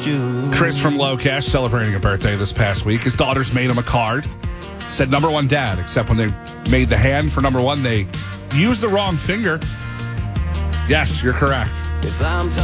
against you. Chris from Low Cash celebrating a birthday this past week. His daughters made him a card. Said number one dad, except when they made the hand for number one, they used the wrong finger. Yes, you're correct. If I'm